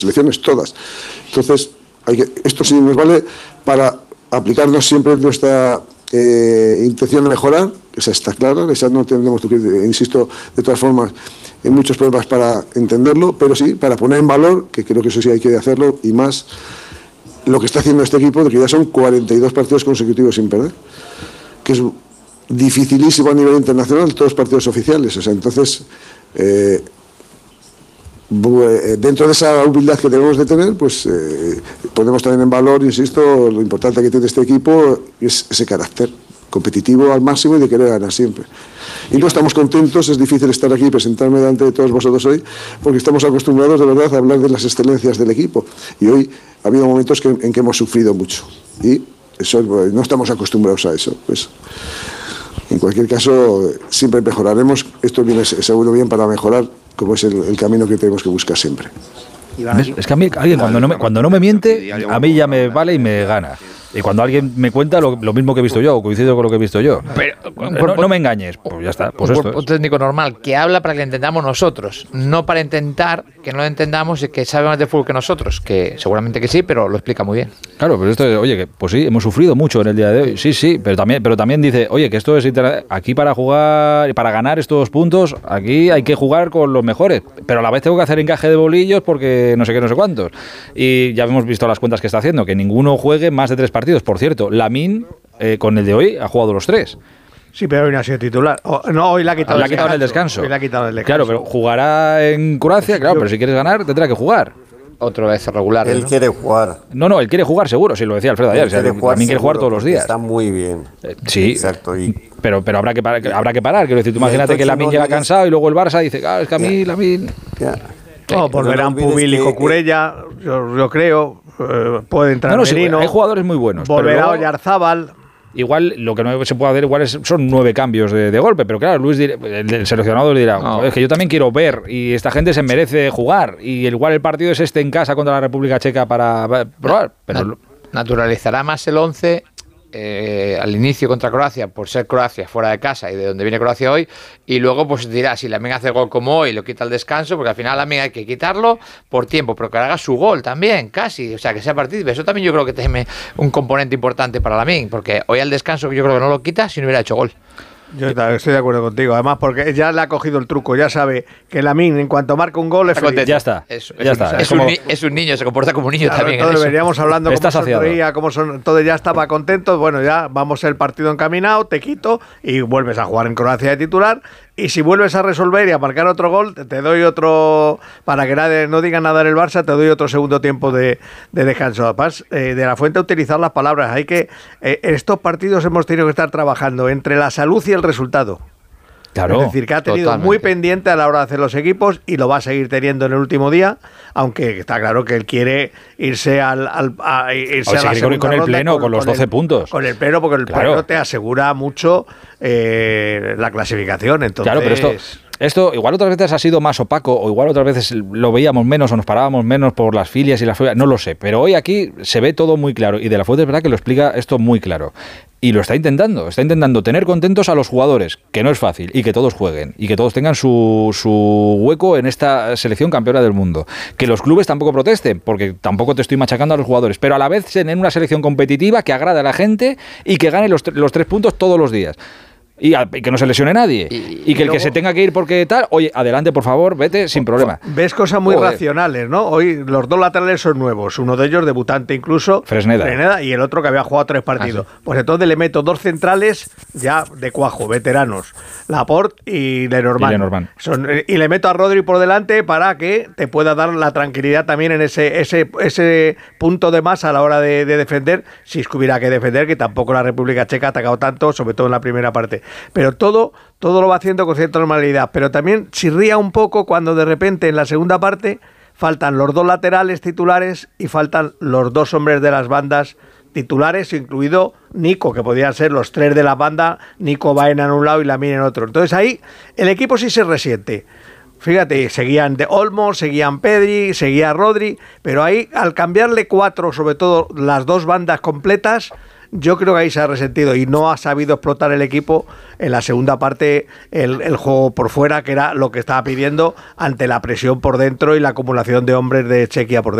selecciones todas. Entonces, esto sí nos vale para aplicarnos siempre nuestra intención de mejorar, esa está clara, esa no tendremos que, insisto, de todas formas, en muchos problemas para entenderlo, pero sí para poner en valor, que creo que eso sí hay que hacerlo, y más lo que está haciendo este equipo, de que ya son 42 partidos consecutivos sin perder, que es dificilísimo a nivel internacional, todos partidos oficiales. O sea, entonces, dentro de esa humildad que debemos de tener, pues ponemos también en valor, insisto, lo importante que tiene este equipo es ese carácter competitivo al máximo y de querer ganar siempre. Y no estamos contentos, es difícil estar aquí y presentarme delante de todos vosotros hoy, porque estamos acostumbrados de verdad a hablar de las excelencias del equipo. Y hoy ha habido momentos en que hemos sufrido mucho. Y eso, no estamos acostumbrados a eso. Pues, en cualquier caso, siempre mejoraremos. Esto viene seguro bien para mejorar, como es el camino que tenemos que buscar siempre. Es que a mí, alguien cuando no me miente, a mí ya me vale y me gana. Y cuando alguien me cuenta lo mismo que he visto yo, o coincido con lo que he visto yo, pero no me engañes, pues ya está. Pues esto un técnico normal que habla para que le entendamos nosotros, no para intentar que no lo entendamos y que sabe más de fútbol que nosotros, que seguramente que sí, pero lo explica muy bien. Claro, pero esto, oye, que pues sí, hemos sufrido mucho en el día de hoy, sí, pero también dice, oye, que esto es aquí para jugar y para ganar estos puntos, aquí hay que jugar con los mejores, pero a la vez tengo que hacer encaje de bolillos porque no sé qué, no sé cuántos. Y ya hemos visto las cuentas que está haciendo, que ninguno juegue más de 3 partidos. Por cierto, Lamine, con el de hoy, ha jugado los 3. Sí, pero hoy no ha sido titular. Hoy la ha quitado, en el descanso. Hoy la ha quitado el descanso. Claro, pero jugará en Croacia, claro, pero si quieres ganar, tendrá que jugar. Otra vez regular. Él quiere jugar. No, él quiere jugar seguro, sí, lo decía Alfredo ayer. También quiere jugar todos los días. Está muy bien. Sí, exacto. Pero habrá que parar. Quiero decir, tú imagínate que Lamine llega cansado y luego el Barça dice, es que a mí Lamine... Volverán Pubil y Cucurella, yo creo. Puede entrar Merino. Hay jugadores muy buenos. Volverá Oyarzábal. Igual lo que no se puede hacer son 9 cambios de golpe, pero claro, Luis, el seleccionado le dirá, es que yo también quiero ver y esta gente se merece jugar y igual el partido es en casa contra la República Checa para probar. Pero naturalizará más el 11 al inicio contra Croacia, por ser Croacia fuera de casa y de donde viene Croacia hoy, y luego pues dirá, si Lamine hace gol como hoy, lo quita el descanso, porque al final Lamine hay que quitarlo por tiempo, pero que haga su gol también, casi, o sea, que sea partícipe. Eso también yo creo que tiene un componente importante para Lamine, porque hoy al descanso yo creo que no lo quita si no hubiera hecho gol. Yo estoy de acuerdo contigo, además porque ya le ha cogido el truco, ya sabe que Lamine en cuanto marca un gol es feliz. Ya está. Es un niño, se comporta como un niño, claro, también. Entonces veníamos hablando cómo sonreía, entonces ya estaba contento, bueno, ya vamos el partido encaminado, te quito y vuelves a jugar en Croacia de titular. Y si vuelves a resolver y a marcar otro gol, te doy otro, para que nadie no diga nada en el Barça, te doy otro segundo tiempo de descanso. Además, de la Fuente utilizar las palabras. Hay que, en estos partidos hemos tenido que estar trabajando entre la salud y el resultado. Claro, es decir, que ha tenido muy pendiente a la hora de hacer los equipos y lo va a seguir teniendo en el último día, aunque está claro que él quiere irse a la segunda con el pleno, con los 12 puntos. Con el pleno, porque el pleno te asegura mucho la clasificación. Entonces, claro, pero esto igual otras veces ha sido más opaco o igual otras veces lo veíamos menos o nos parábamos menos por las filias y las filias, no lo sé, pero hoy aquí se ve todo muy claro y De la Fuente es verdad que lo explica esto muy claro y lo está intentando tener contentos a los jugadores, que no es fácil, y que todos jueguen y que todos tengan su hueco en esta selección campeona del mundo, que los clubes tampoco protesten, porque tampoco te estoy machacando a los jugadores, pero a la vez tener una selección competitiva que agrade a la gente y que gane los 3 puntos todos los días. Y que no se lesione nadie. Y que el que se tenga que ir porque tal, oye, adelante, por favor, vete sin problema. Ves cosas muy racionales, ¿no? Hoy los 2 laterales son nuevos, uno de ellos debutante incluso, Fresneda, y el otro que había jugado 3 partidos. Sí. Pues entonces le meto 2 centrales ya de cuajo, veteranos, Laporte y Lenormand. Y le meto a Rodri por delante para que te pueda dar la tranquilidad también en ese punto de más a la hora de defender, si es que hubiera que defender, que tampoco la República Checa ha atacado tanto, sobre todo en la primera parte. Pero todo lo va haciendo con cierta normalidad, pero también chirría un poco cuando de repente en la segunda parte faltan los 2 laterales titulares y faltan los 2 hombres de las bandas titulares, incluido Nico, que podían ser los 3 de la banda, Nico Baena en un lado y Lamine en otro. Entonces ahí el equipo sí se resiente. Fíjate, seguían de Olmo, seguían Pedri, seguía Rodri, pero ahí al cambiarle 4, sobre todo las 2 bandas completas, yo creo que ahí se ha resentido y no ha sabido explotar el equipo en la segunda parte el juego por fuera, que era lo que estaba pidiendo ante la presión por dentro y la acumulación de hombres de Chequia por dentro.